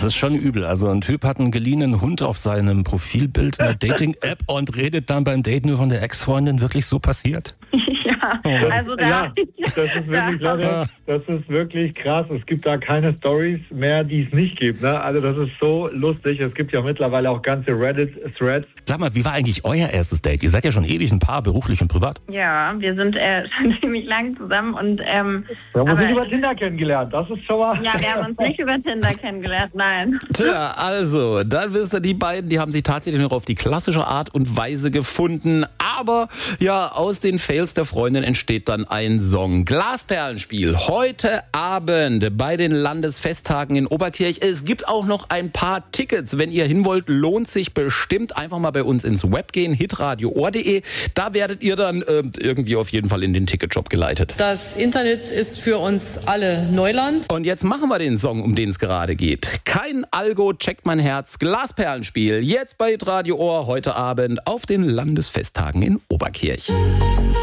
ist schon übel. Also ein Typ hat einen geliehenen Hund auf seinem Profilbild in der Dating-App und redet dann beim Date nur von der Ex-Freundin. Wirklich so passiert? Ja, also da... Ja, das ist wirklich, Leute, das ist wirklich krass. Es gibt da keine Stories mehr, die es nicht gibt. Ne? Also das ist so lustig. Es gibt ja mittlerweile auch ganze Reddit-Threads. Sag mal, wie war eigentlich euer erstes Date? Ihr seid ja schon ewig ein Paar, beruflich und privat. Ja, wir sind schon ziemlich lang zusammen und... Wir haben uns nicht über Tinder kennengelernt. Das ist schon mal... Ja, wir haben uns nicht über Tinder kennengelernt, nein. Tja, also, dann wisst ihr, die beiden, die haben sich tatsächlich noch auf die klassische Art und Weise gefunden. Aber ja, aus den Fails der Freundin entsteht dann ein Song. Glasperlenspiel heute Abend bei den Landesfesttagen in Oberkirch. Es gibt auch noch ein paar Tickets. Wenn ihr hin wollt, lohnt sich bestimmt. Einfach mal bei uns ins Web gehen, hitradioohr.de. Da werdet ihr dann irgendwie auf jeden Fall in den Ticketshop geleitet. Das Internet ist für uns alle Neuland. Und jetzt machen wir den Song, um den es gerade geht. Kein Algo checkt mein Herz. Glasperlenspiel. Jetzt bei Hitradio Ohr heute Abend auf den Landesfesttagen in Oberkirch.